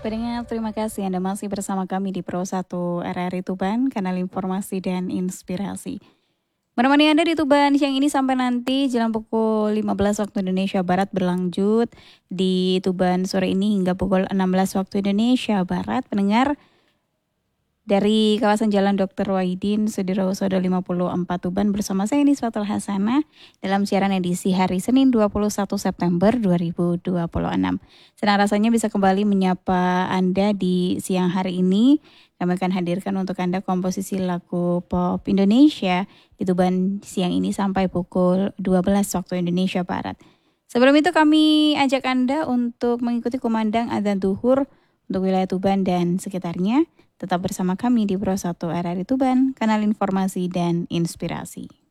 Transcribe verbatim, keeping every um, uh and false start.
Pendengar, terima kasih Anda masih bersama kami di Pro satu R R I Tuban, kanal informasi dan inspirasi. Menemani Anda di Tuban siang ini sampai nanti jelang pukul lima belas waktu Indonesia Barat, berlanjut di Tuban sore ini hingga pukul enam belas waktu Indonesia Barat. Pendengar, dari kawasan Jalan Doktor Wahidin, Sudirohusodo lima puluh empat Tuban bersama saya Niswatul Hasanah dalam siaran edisi hari Senin dua puluh satu September dua ribu dua puluh enam. Senang rasanya bisa kembali menyapa Anda di siang hari ini. Kami akan hadirkan untuk Anda komposisi lagu pop Indonesia di Tuban siang ini sampai pukul dua belas waktu Indonesia Barat. Sebelum itu kami ajak Anda untuk mengikuti kumandang adzan zuhur untuk wilayah Tuban dan sekitarnya. Tetap bersama kami di Pro satu R R I Tuban, kanal informasi dan inspirasi.